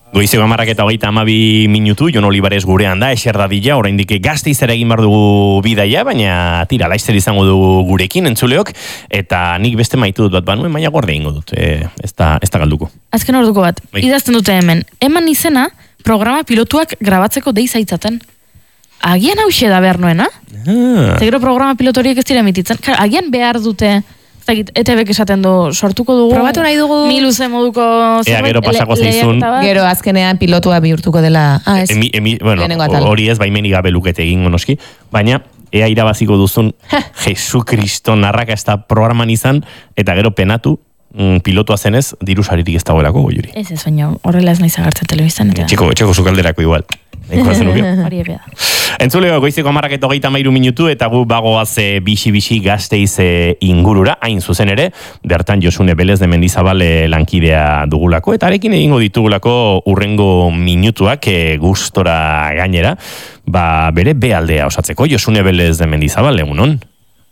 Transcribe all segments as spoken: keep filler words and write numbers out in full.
Goizeko hamarrak eta hogeita hamabi minutu, Jon Olivares gurean da, eser dadila, oraindik Gasteizera egin behar dugu bidaia, baina tira, laizzer izango dugu gurekin, entzuleok, eta nik beste maitu dut bat banuen, baina gorde egingo dut, e, ez da, ez da galduko. Azken orduko bat, bai. Idazten dute hemen, eman izena, programa pilotuak grabatzeko dei zaitzaten. Agian hause da behar nuena? Ah. Zegero programa pilotoriek ez dira emititzen. Agian behar dute... E T Bek esaten du, sortuko dugu... Probatu nahi dugu... Miluze moduko... Ea, gero pasako zaizun... Gero azkenean pilotua bihurtuko dela... Ah, ez. Emi, emi, bueno, hori ez, baimenik gabe lukete egin noski, baina ea irabaziko duzun Jesukristo narraka ez da programan izan, eta gero penatu, mm, pilotua zenez, diru saririk ez dagoelako goiuri. Ez ez, baina horrela ez nahi zagartzen telebiztan. Txeko, txeko zukalderako igual. Hori epea. Entzuleo, goizeko hamarrak eta hogeita hamairu minutu eta gu bagoaz e, bixi-bixi Gasteiz e, ingurura, hain zuzen ere, bertan Josune Belez de Mendizabal e, lankidea dugulako, eta arekin egingo ditugulako urrengo minutuak e, gustora gainera, ba bere bealdea osatzeko. Josune Belez de Mendizabal, egunon?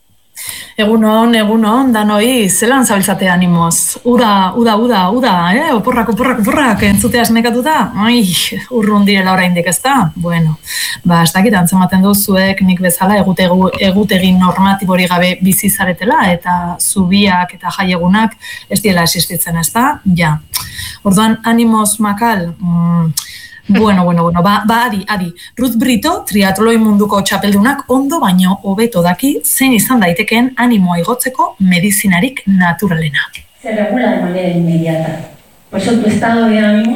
Egunon, egunon, danoi, zelan zabiltzate animoz. Uda, uda, uda, uda, eh? Oporrak, oporrak, oporrak, entzutea esnekatuta. Ai, urrun direla oraindik ez da? Bueno, ba, ez dakit antzematen duzuek nik bezala egutegu, egutegi normatibori gabe bizi zaretela eta zubiak eta jaiegunak ez diela existitzen ez da? Ja. Orduan, animoz makal... Mm, Bueno, bueno, bueno, ba, ba, adi, adi. Ruth Brito, triatloi munduko txapeldunak ondo baino hobeto daki zein izan daitekeen animoa igotzeko medizinarik naturalena. Se regula de manera inmediata. Por eso tu estado de ánimo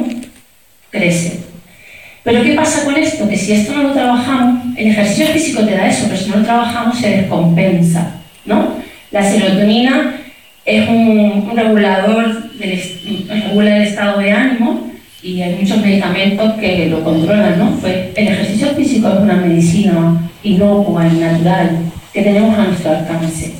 crece. Pero ¿qué pasa con esto? Que si esto no lo trabajamos, el ejercicio físico te da eso, pero si no lo trabajamos se descompensa, ¿no? La serotonina es un, un regulador, del, regula el estado de ánimo, y hay muchos medicamentos que lo controlan, ¿no? Pues el ejercicio físico es una medicina inocua y natural que tenemos a nuestro alcance.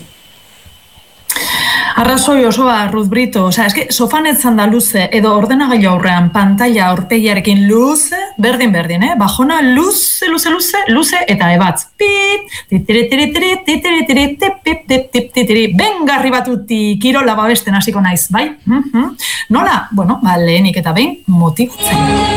Arrazoi osoa, Ruth Brito, osea, eske sofan etzan da luze, edo ordenagailu aurrean pantalla aurpegiarekin luze, berdin berdin, eh? Bajona luze, luze, luze, luze, eta ebatz. Pip, titiri, titiri, titiri, titiri, titiri, titiri, titiri, bengarri batuti kirola babesten hasiko naiz, bai? Mm-hmm. Nola? Bueno, ba, lehenik eta behin motibatzen.